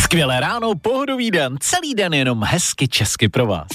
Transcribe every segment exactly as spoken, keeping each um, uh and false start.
Skvělé ráno, pohodový den, celý den jenom hezky česky pro vás.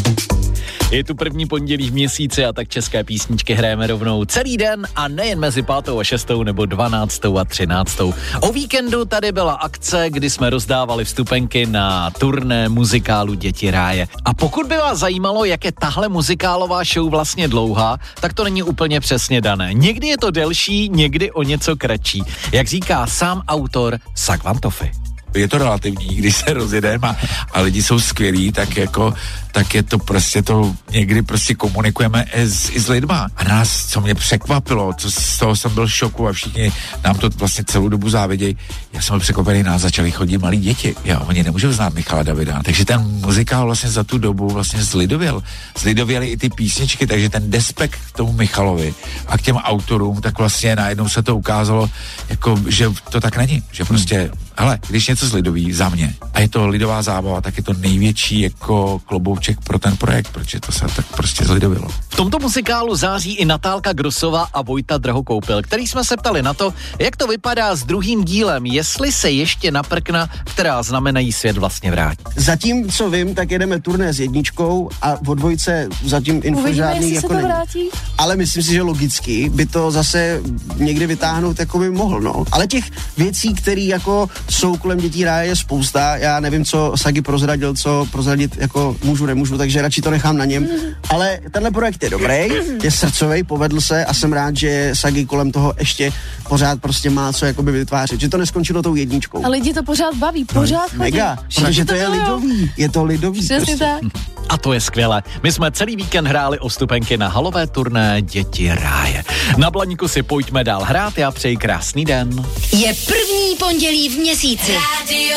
Je tu první pondělí v měsíci a tak české písničky hrajeme rovnou celý den a nejen mezi pátou a šestou nebo dvanáctou a třináctou. O víkendu tady byla akce, kdy jsme rozdávali vstupenky na turné muzikálu Děti ráje. A pokud by vás zajímalo, jak je tahle muzikálová show vlastně dlouhá, tak to není úplně přesně dané. Někdy je to delší, někdy o něco kratší. Jak říká sám autor Sagvantofi. Je to relativní, když se rozjedeme a, a lidi jsou skvělí, tak jako, tak je to prostě to, někdy prostě komunikujeme i s, i s lidma. A nás, co mě překvapilo, co z toho jsem byl v šoku a všichni nám to vlastně celou dobu závidějí, já jsem byl překvapený, nás začali chodit malí děti. Jo, oni nemůžou znát Michala Davida. Takže ten muzikál vlastně za tu dobu vlastně zlidověl. Zlidověly i ty písničky, takže ten despekt k tomu Michalovi a k těm autorům, tak vlastně najednou se to ukázalo, jako, že to tak není. Že prostě, hele, když něco zlidoví za mě a je to lidová zábava, tak je to největší jako klobouček pro ten projekt, protože to se tak prostě zlidovilo. V tomto muzikálu září i Natálka Grosová a Vojta Drahokoupil, který jsme se ptali na to, jak to vypadá s druhým dílem, jestli se ještě na prkna, která znamenají svět, vlastně vrátí. Zatím, co vím, tak jedeme turné s jedničkou a o dvojce zatím info Uvidíme, žádný jako není. Vrátí. Ale myslím si, že logicky by to zase někdy vytáhnout jako by mohl, no. Ale těch věcí, které jako jsou kolem Dětí ráje, je spousta. Já nevím, co Sagi prozradil, co prozradit jako můžu, nemůžu, takže radši to nechám na něm. Ale tenhle projekt je dobrý, je srdcový, povedl se a jsem rád, že Sagi kolem toho ještě pořád prostě má co jakoby vytvářet, že to neskončilo tou jedničkou. A lidi to pořád baví, pořád chodí. Mega, protože to je lidový, je to lidový. Přesně tak. A to je skvělé. My jsme celý víkend hráli o vstupenky na halové turné Děti ráje. Na Blaníku si pojďme dál hrát, já přeji krásný den. Je první pondělí v měsíci. Rádio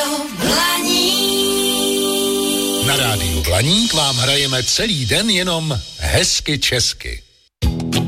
Blaník. Na rádiu Blaník vám hrajeme celý den jenom hezky česky.